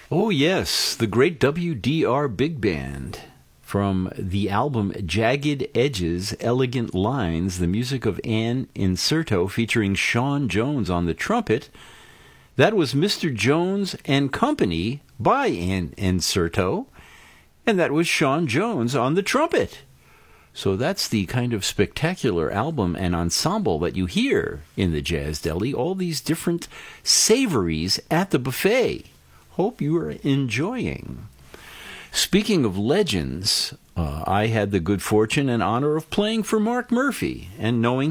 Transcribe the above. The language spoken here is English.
Oh, yes, the great WDR Big Band. From the album Jagged Edges, Elegant Lines, the music of Ann Inserto featuring Sean Jones on the trumpet. That was Mr. Jones and Company by Ann Inserto, and that was Sean Jones on the trumpet. So that's the kind of spectacular album and ensemble that you hear in the Jazz Deli, all these different savories at the buffet. Hope you are enjoying. Speaking of legends, I had the good fortune and honor of playing for Mark Murphy and knowing